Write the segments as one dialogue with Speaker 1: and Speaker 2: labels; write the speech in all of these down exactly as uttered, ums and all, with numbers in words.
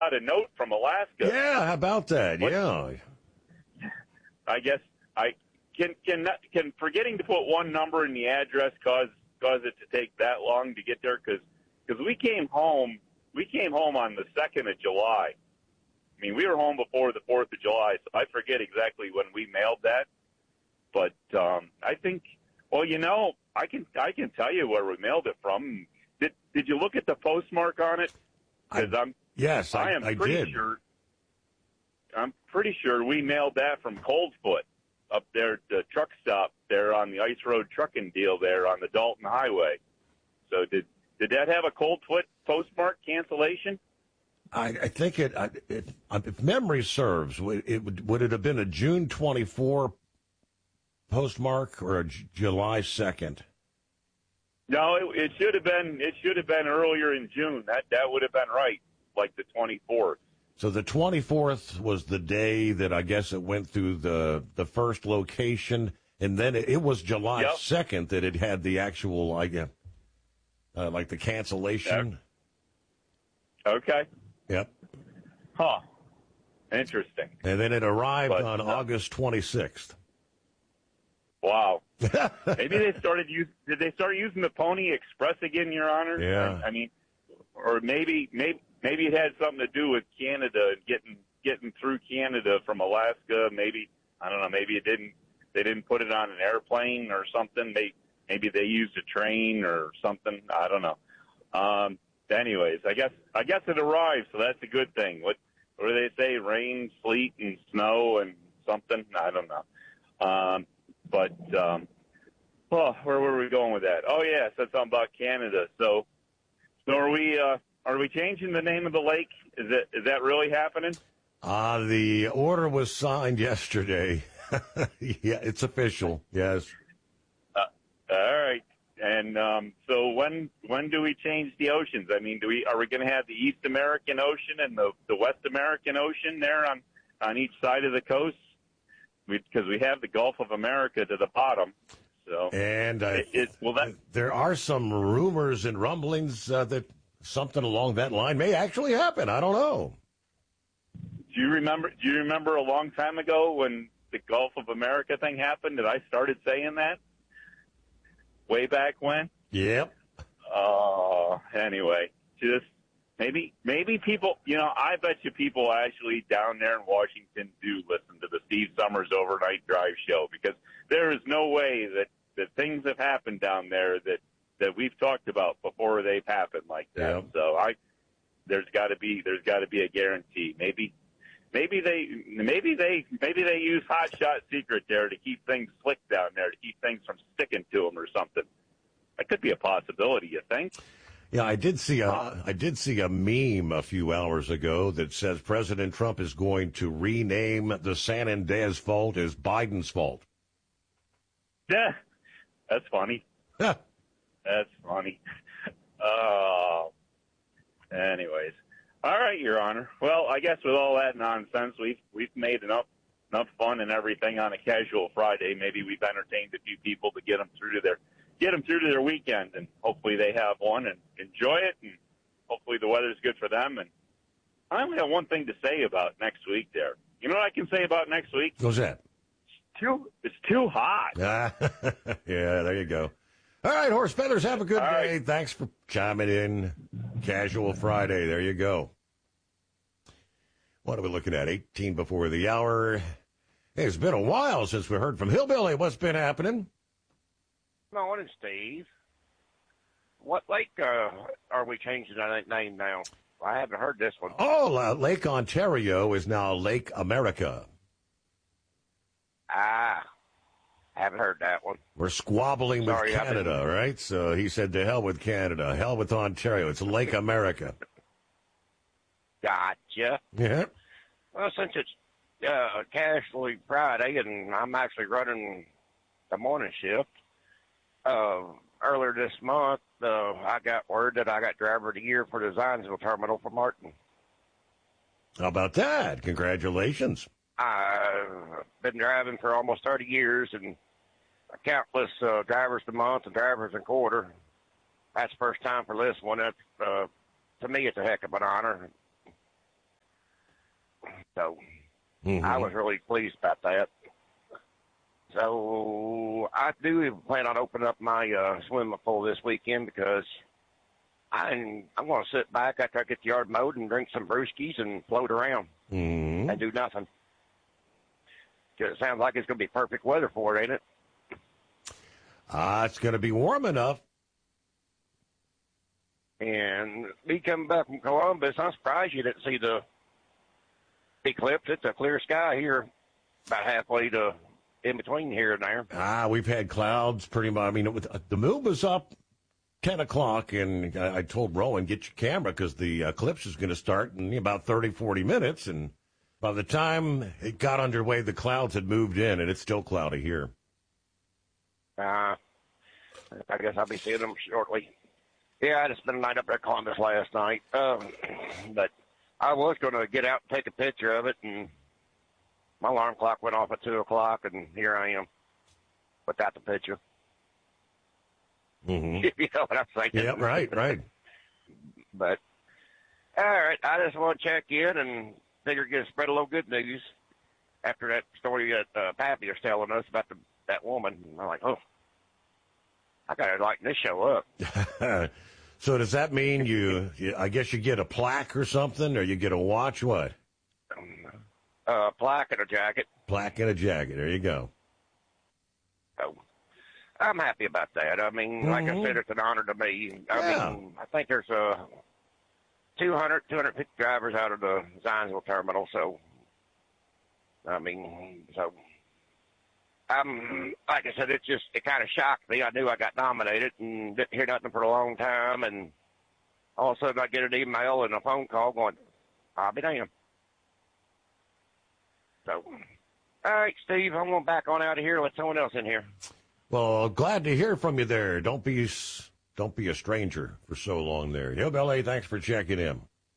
Speaker 1: a note from Alaska.
Speaker 2: Yeah, how about that?
Speaker 1: What?
Speaker 2: Yeah.
Speaker 1: I guess I can can can forgetting to put one number in the address cause cause it to take that long to get there because because we came home we came home on the second of July. I mean, we were home before the fourth of July, so I forget exactly when we mailed that. But um, I think, well, you know, I can I can tell you where we mailed it from. Did Did you look at the postmark on it? Because I'm
Speaker 2: yes, I,
Speaker 1: I am
Speaker 2: I
Speaker 1: pretty
Speaker 2: did.
Speaker 1: sure. I'm pretty sure we mailed that from Coldfoot up there at the truck stop there on the Ice Road trucking deal there on the Dalton Highway. So did did that have a Coldfoot postmark cancellation?
Speaker 2: I, I think it, I- it. If memory serves, would it would, would it have been a June twenty-fourth postmark or a J- July second?
Speaker 1: No, it, it should have been. It should have been earlier in June. That that would have been right, like the twenty-fourth.
Speaker 2: So the twenty-fourth was the day that I guess it went through the the first location, and then it, it was July
Speaker 1: Yep.
Speaker 2: second that it had the actual, I guess, uh, like the cancellation.
Speaker 1: Okay.
Speaker 2: Yep.
Speaker 1: Huh. Interesting.
Speaker 2: And then it arrived
Speaker 1: But,
Speaker 2: on
Speaker 1: uh,
Speaker 2: August twenty-sixth.
Speaker 1: Wow. Maybe they started use. Did they start using the Pony Express again, Your Honor?
Speaker 2: Yeah.
Speaker 1: I, I mean, or maybe maybe maybe it had something to do with Canada getting getting through Canada from Alaska. Maybe I don't know. Maybe it didn't. They didn't put it on an airplane or something. They maybe they used a train or something. I don't know. Um, anyways, I guess I guess it arrived, so that's a good thing. What what do they say? Rain, sleet, and snow, and something. I don't know. Um, but um, well, where were we going with that? Oh yeah, said something about Canada. So so are we uh, are we changing the name of the lake? Is it is that really happening?
Speaker 2: Uh, the order was signed yesterday. Yeah, it's official. Yes.
Speaker 1: Uh, all right. And um, so when when do we change the oceans? I mean, do we are we going to have the East American Ocean and the the West American Ocean there on on each side of the coast? Because we, we have the Gulf of America to the bottom. So
Speaker 2: And uh,
Speaker 1: it, it, will that
Speaker 2: there are some rumors and rumblings uh, that something along that line may actually happen. I don't know.
Speaker 1: do you remember? Do you remember a long time ago when the Gulf of America thing happened? That I started saying that way back when.
Speaker 2: Yep.
Speaker 1: Oh, anyway, just maybe maybe people, you know, I bet you people actually down there in Washington do listen to the Steve Summers Overnight Drive show because there is no way that, that things have happened down there that, that we've talked about before they've happened like that.
Speaker 2: Yep.
Speaker 1: So I there's got to be there's got to be a guarantee. Maybe maybe they maybe they maybe they use hot shot secret there to keep things slick down there to keep things from sticking to them or something. That could be a possibility, you think?
Speaker 2: Yeah, I did see a I did see a meme a few hours ago that says President Trump is going to rename the San Andreas Fault as Biden's fault.
Speaker 1: Yeah, that's funny.
Speaker 2: Huh.
Speaker 1: That's funny. Oh, anyways, all right, Your Honor. Well, I guess with all that nonsense, we've we've made enough enough fun and everything on a casual Friday. Maybe we've entertained a few people to get them through to their get them through to their weekend, and hopefully they have one and enjoy it, and hopefully the weather's good for them. And I only have one thing to say about next week. There, you know what I can say about next week?
Speaker 2: What's that?
Speaker 1: It's too it's too hot.
Speaker 2: Ah, yeah, there you go. All right, Horse Feathers, have a good
Speaker 1: All
Speaker 2: day.
Speaker 1: right.
Speaker 2: Thanks for chiming in. Casual Friday. There you go. What are we looking at? eighteen before the hour. Hey, it's been a while since we heard from Hillbilly. What's been happening?
Speaker 3: Morning, Steve. What lake uh, are we changing that name now? I haven't heard this one.
Speaker 2: Oh, uh, Lake Ontario is now Lake America.
Speaker 3: Ah, haven't heard that one.
Speaker 2: We're squabbling with
Speaker 3: Sorry, I've been-
Speaker 2: Canada, right? So he said, to hell with Canada, hell with Ontario. It's Lake America.
Speaker 3: Gotcha.
Speaker 2: Yeah.
Speaker 3: Well, since it's uh, Casually Friday and I'm actually running the morning shift, uh, earlier this month, uh, I got word that I got driver of the year for the Zionsville terminal for Martin.
Speaker 2: How about that? Congratulations.
Speaker 3: I've been driving for almost thirty years and countless uh, drivers a month and drivers a quarter. That's the first time for this one. That's, uh, to me, it's a heck of an honor. So
Speaker 2: Mm-hmm.
Speaker 3: I was really pleased about that. So I do plan on opening up my uh, swimming pool this weekend because I'm, I'm going to sit back after I get the yard mowed and drink some brewskis and float around
Speaker 2: Mm-hmm.
Speaker 3: and do nothing. It sounds like it's going to be perfect weather for it, ain't it?
Speaker 2: Uh, it's going to be warm enough.
Speaker 3: And me coming back from Columbus, I'm surprised you didn't see the eclipse. It's a clear sky here, about halfway to in between here and there.
Speaker 2: Ah, we've had clouds pretty much. I mean, it was, the moon was up ten o'clock, and I, I told Rowan, get your camera because the eclipse is going to start in about thirty, forty minutes. And by the time it got underway, the clouds had moved in, and it's still cloudy here.
Speaker 3: Uh, I guess I'll be seeing them shortly. Yeah, I just spent a night up there at Columbus last night. Um, but I was going to get out and take a picture of it, and my alarm clock went off at two o'clock, and here I am without the picture.
Speaker 2: Mm-hmm.
Speaker 3: You know what I'm saying?
Speaker 2: Yeah, right, right.
Speaker 3: But, all right, I just want to check in and figure get spread a little good news after that story that uh, Pappy was telling us about the, that woman. And I'm like, oh, I got to lighten this show up.
Speaker 2: So does that mean you, you, I guess you get a plaque or something, or you get a watch, what?
Speaker 3: Um, uh, plaque and a jacket.
Speaker 2: Plaque and a jacket. There you go.
Speaker 3: So I'm happy about that. I mean, mm-hmm. like I said, it's an honor to me. I
Speaker 2: yeah.
Speaker 3: mean, I think there's uh, two hundred, two hundred fifty drivers out of the Zionsville terminal. So, I mean, so I'm, like I said, it just, it kind of shocked me. I knew I got nominated and didn't hear nothing for a long time. And all of a sudden I get an email and a phone call going, I'll be damned. So, all right, Steve, I'm going back on out of here. Let someone else in here.
Speaker 2: Well, glad to hear from you there. Don't be don't be a stranger for so long there. Hillbilly, thanks for checking in.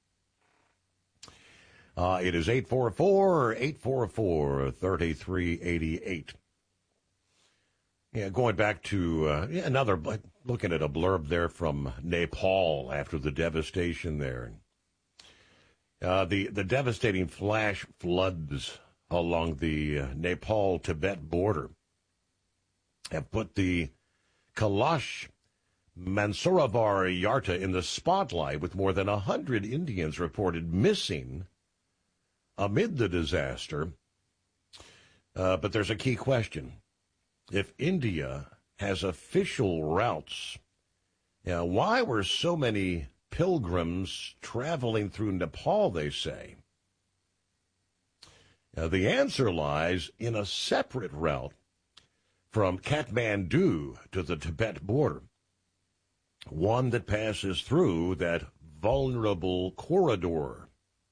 Speaker 2: Uh, it is eight four four, eight four four, three three eight eight. Yeah, going back to uh, yeah, another, looking at a blurb there from Nepal after the devastation there. Uh, the, the devastating flash floods along the uh, Nepal-Tibet border have put the Kailash Mansarovar Yarta in the spotlight, with more than one hundred Indians reported missing amid the disaster. Uh, but there's a key question. If India has official routes, you know, why were so many pilgrims traveling through Nepal, they say? Now, the answer lies in a separate route from Kathmandu to the Tibet border, one that passes through that vulnerable corridor.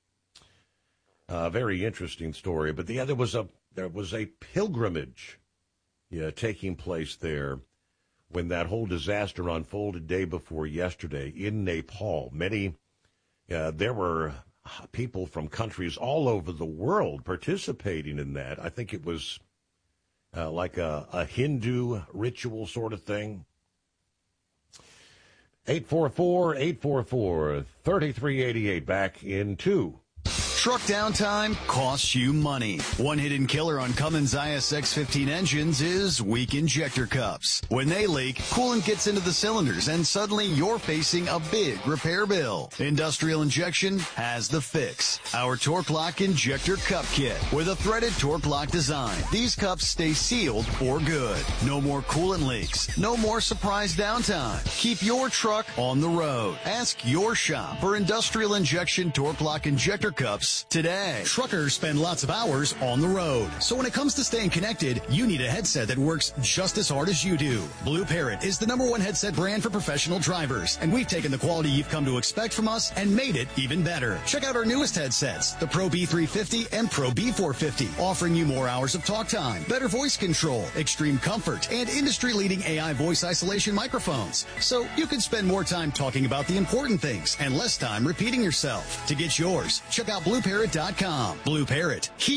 Speaker 2: A very interesting story, but the other was a there was a pilgrimage yeah, taking place there when that whole disaster unfolded day before yesterday in Nepal. Many, uh, there were people from countries all over the world participating in that. I think it was uh, like a, a Hindu ritual sort of thing. eight four four, eight four four, three three eight eight, back in two.
Speaker 4: Truck downtime costs you money. One hidden killer on Cummins I S X fifteen engines is weak injector cups. When they leak, coolant gets into the cylinders and suddenly you're facing a big repair bill. Industrial Injection has the fix. Our Torque Lock Injector Cup Kit with a threaded Torque Lock design. These cups stay sealed for good. No more coolant leaks. No more surprise downtime. Keep your truck on the road. Ask your shop for Industrial Injection Torque Lock Injector Cups today. Truckers spend lots of hours on the road. So when it comes to staying connected, you need a headset that works just as hard as you do. Blue Parrot is the number one headset brand for professional drivers, and we've taken the quality you've come to expect from us and made it even better. Check out our newest headsets, the Pro B three fifty and Pro B four fifty, offering you more hours of talk time, better voice control, extreme comfort, and industry-leading A I voice isolation microphones. So you can spend more time talking about the important things and less time repeating yourself. To get yours, check out blue parrot dot com. Blue Parrot, here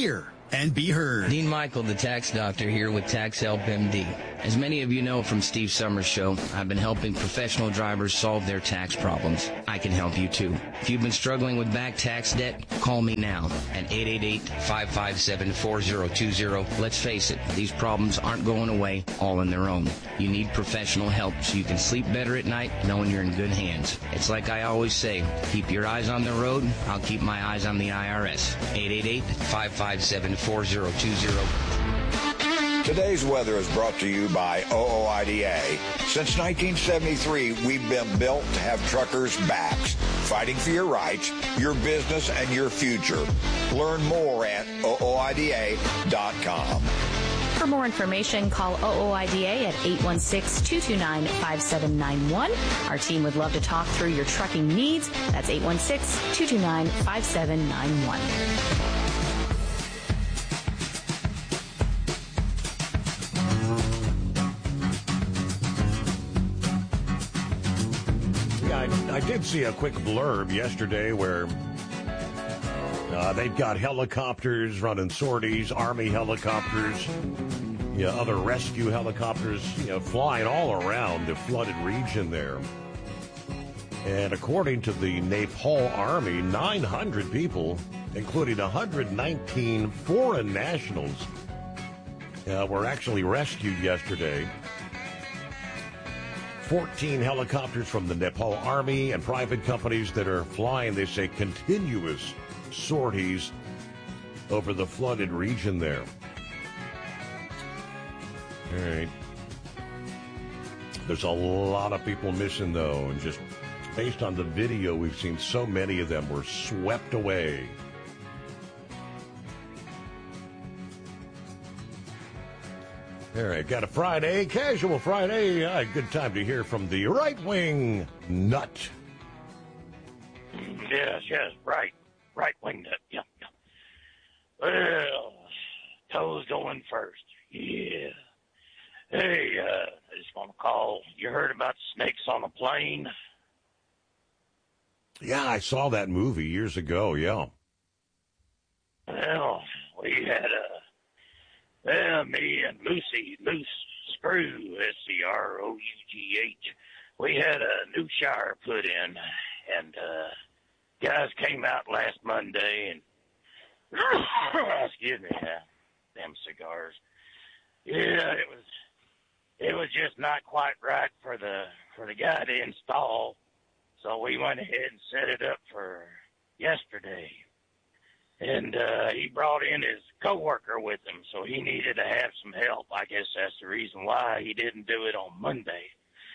Speaker 4: and be heard.
Speaker 5: Dean Michael, the tax doctor, here with Tax Help M D. As many of you know from Steve Summers' show, I've been helping professional drivers solve their tax problems. I can help you too. If you've been struggling with back tax debt, call me now at eight eight eight, five five seven, four zero two zero. Let's face it, these problems aren't going away all on their own. You need professional help so you can sleep better at night knowing you're in good hands. It's like I always say, keep your eyes on the road, I'll keep my eyes on the I R S. eight eight eight, five five seven, four zero two zero.
Speaker 6: Today's weather is brought to you by O O I D A. Since nineteen seventy-three, we've been built to have truckers' backs, fighting for your rights, your business, and your future. Learn more at O O I D A dot com.
Speaker 7: For more information, call O O I D A at eight one six, two two nine, five seven nine one. Our team would love to talk through your trucking needs. That's eight one six, two two nine, five seven nine one.
Speaker 2: I did see a quick blurb yesterday where uh, they've got helicopters running sorties, Army helicopters, yeah, other rescue helicopters, you know, flying all around the flooded region there. And according to the Nepal Army, nine hundred people, including one hundred nineteen foreign nationals, uh, were actually rescued yesterday. fourteen helicopters from the Nepal Army and private companies that are flying, they say, continuous sorties over the flooded region there. All right. There's a lot of people missing, though, and just based on the video, we've seen so many of them were swept away. All right, got a Friday, casual Friday. Uh, good time to hear from the right-wing nut.
Speaker 3: Yes, yes, right. Right-wing nut, yeah, yeah. Well, toes going first. Yeah. Hey, uh, I just want to call. You heard about snakes on a plane?
Speaker 2: Yeah, I saw that movie years ago, yeah.
Speaker 3: Well, we had a... Well, me and Lucy, Moose Screw, S C R O U G H, we had a new shower put in, and uh, guys came out last Monday, and, excuse me, uh, them cigars. Yeah, it was, it was just not quite right for the, for the guy to install, so we went ahead and set it up for yesterday. And uh, he brought in his coworker with him, so he needed to have some help. I guess that's the reason why he didn't do it on Monday.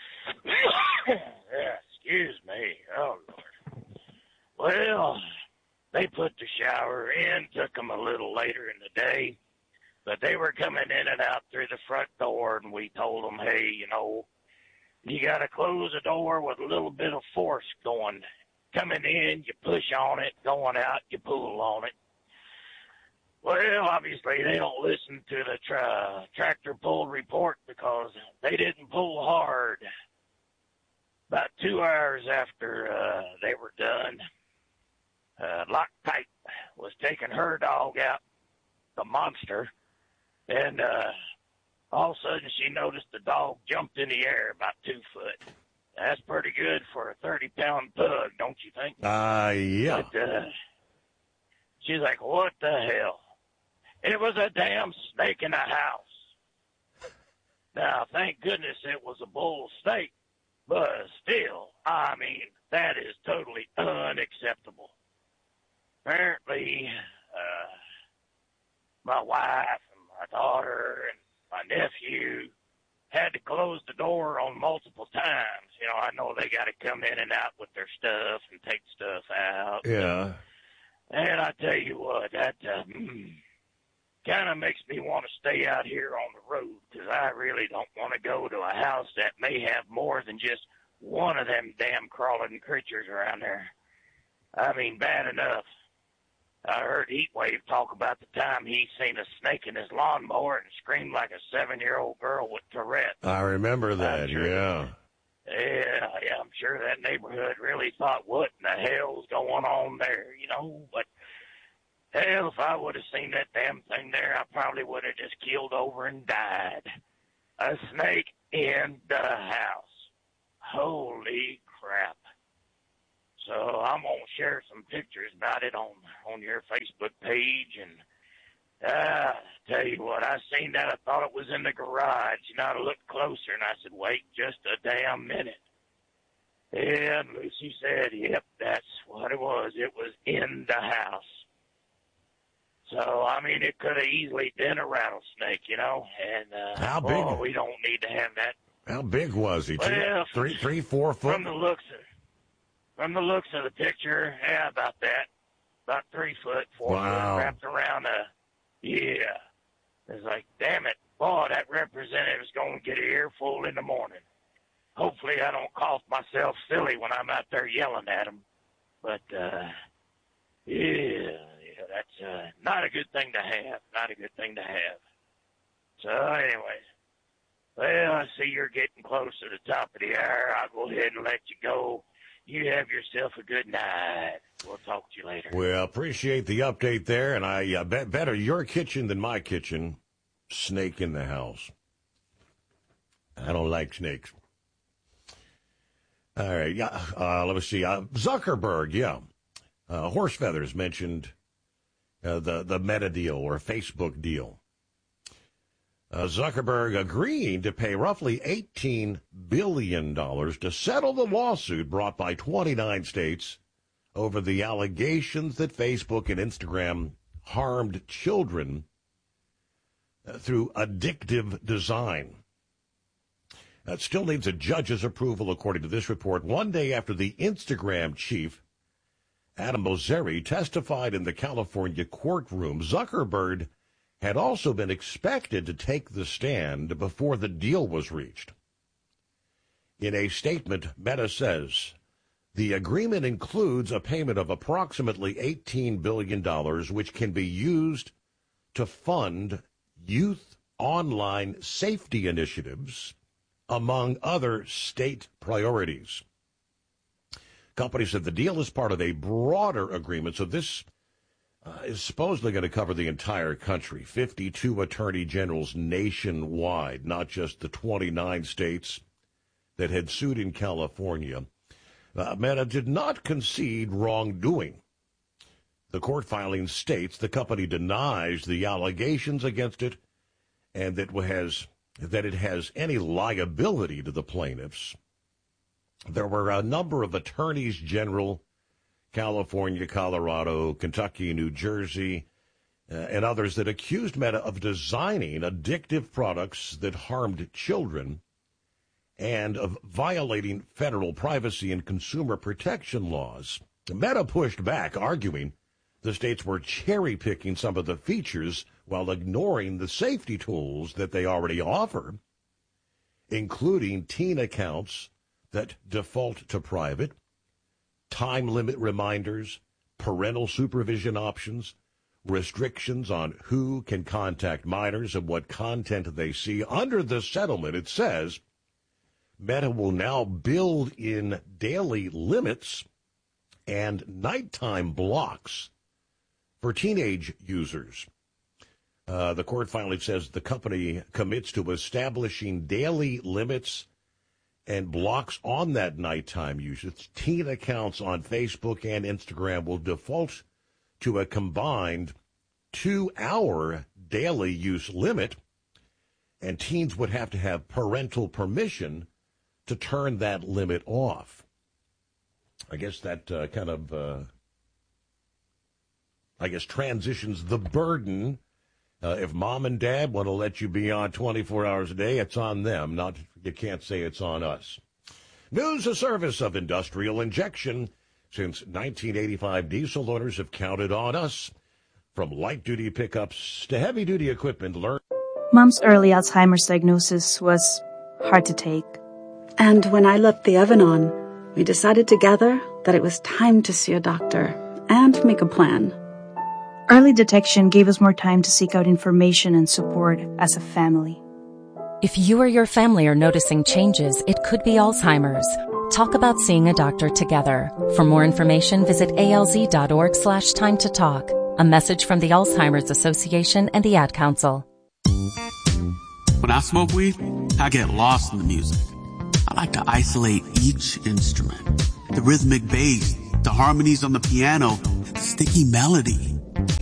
Speaker 3: Yeah, excuse me. Oh, Lord. Well, they put the shower in, took them a little later in the day, but they were coming in and out through the front door, and we told them, hey, you know, you got to close the door with a little bit of force going. Coming in, you push on it. Going out, you pull on it. Well, obviously, they don't listen to the tra- tractor pull report because they didn't pull hard. About two hours after uh, they were done, uh, Loctite was taking her dog out, the monster, and uh, all of a sudden she noticed the dog jumped in the air about two foot. That's pretty good for a thirty-pound pug, don't you think?
Speaker 2: Uh, yeah.
Speaker 3: But, uh, she's like, what the hell? It was a damn snake in the house. Now, thank goodness it was a bull snake, but still, I mean, that is totally unacceptable. Apparently, uh, my wife and my daughter and my nephew had to close the door on multiple times. You know, I know they got to come in and out with their stuff and take stuff out.
Speaker 2: Yeah.
Speaker 3: And I tell you what, that uh, kind of makes me want to stay out here on the road because I really don't want to go to a house that may have more than just one of them damn crawling creatures around there. I mean, bad enough. I heard Heatwave talk about the time he seen a snake in his lawnmower and screamed like a seven-year-old girl with Tourette.
Speaker 2: I remember that,
Speaker 3: sure,
Speaker 2: yeah.
Speaker 3: Yeah, yeah, I'm sure that neighborhood really thought, what in the hell's going on there, you know? But Hell, if I would have seen that damn thing there, I probably would have just keeled over and died. A snake in the house. Holy crap. So I'm going to share some pictures about it on, on your Facebook page. And uh, tell you what, I seen that. I thought it was in the garage. You know, I looked closer, and I said, wait just a damn minute. And Lucy said, yep, that's what it was. It was in the house. So, I mean, it could have easily been a rattlesnake, you know. And uh,
Speaker 2: How big?
Speaker 3: Oh, we don't need to have that.
Speaker 2: How big was he?
Speaker 3: Well,
Speaker 2: three, three, four foot?
Speaker 3: From the looks of, from the looks of the picture, yeah, about that. About three foot, four
Speaker 2: wow.
Speaker 3: foot, wrapped around a, yeah. It's like, damn it. Boy, that representative's going to get an earful in the morning. Hopefully I don't cough myself silly when I'm out there yelling at him. But, uh, yeah, yeah, that's uh, not a good thing to have. Not a good thing to have. So, anyways, well, I see you're getting close to the top of the hour. I'll go ahead and let you go. You have yourself a good night. We'll talk to you later.
Speaker 2: Well, appreciate the update there, and I uh, bet better your kitchen than my kitchen. Snake in the house. I don't like snakes. All right, yeah. Uh, let me see. Uh, Zuckerberg, yeah. Uh, horse feathers mentioned uh, the the Meta deal or Facebook deal. Uh, Zuckerberg agreeing to pay roughly eighteen billion dollars to settle the lawsuit brought by twenty-nine states over the allegations that Facebook and Instagram harmed children uh, through addictive design. It still needs a judge's approval, according to this report, one day after the Instagram chief, Adam Mosseri, testified in the California courtroom. Zuckerberg had also been expected to take the stand before the deal was reached. In a statement, Meta says, the agreement includes a payment of approximately eighteen billion dollars, which can be used to fund youth online safety initiatives, among other state priorities. Company said the deal is part of a broader agreement, so this uh, is supposedly going to cover the entire country, fifty-two attorney generals nationwide, not just the twenty-nine states that had sued in California. Uh, Meta did not concede wrongdoing. The court filing states the company denies the allegations against it and that it has that it has any liability to the plaintiffs. There were a number of attorneys general, California, Colorado, Kentucky, New Jersey, uh, and others that accused Meta of designing addictive products that harmed children and of violating federal privacy and consumer protection laws. Meta pushed back, arguing the states were cherry-picking some of the features while ignoring the safety tools that they already offer, including teen accounts that default to private, time limit reminders, parental supervision options, restrictions on who can contact minors and what content they see. Under the settlement, it says Meta will now build in daily limits and nighttime blocks for teenage users. Uh, the court finally says the company commits to establishing daily limits and blocks on that nighttime usage. Teen accounts on Facebook and Instagram will default to a combined two-hour daily use limit, and teens would have to have parental permission to turn that limit off. I guess that uh, kind of, uh, I guess, transitions the burden. Uh, if mom and dad want to let you be on twenty-four hours a day, it's on them. Not, you can't say it's on us. News, a service of Industrial Injection. Since nineteen eighty-five, diesel owners have counted on us. From light-duty pickups to heavy-duty equipment, learn.
Speaker 8: Mom's early Alzheimer's diagnosis was hard to take.
Speaker 9: And when I left the oven on, we decided together that it was time to see a doctor and make a plan.
Speaker 8: Early detection gave us more time to seek out information and support as a family.
Speaker 10: If you or your family are noticing changes, it could be Alzheimer's. Talk about seeing a doctor together. For more information, visit alz.org slash time to talk. A message from the Alzheimer's Association and the Ad Council.
Speaker 11: When I smoke weed, I get lost in the music. I like to isolate each instrument. The rhythmic bass, the harmonies on the piano, the sticky melody.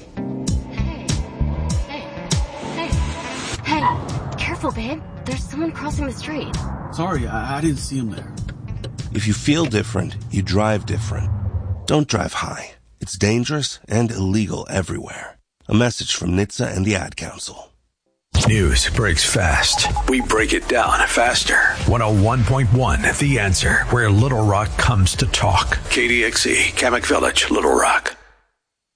Speaker 12: Hey, hey, hey, hey, careful, babe. There's someone crossing the street.
Speaker 11: Sorry, I, I didn't see him there.
Speaker 13: If you feel different, you drive different. Don't drive high. It's dangerous and illegal everywhere. A message from N H T S A and the Ad Council.
Speaker 14: News breaks fast. We break it down faster. one oh one point one, The Answer, where Little Rock comes to talk. K D X E, Kamak Village, Little Rock.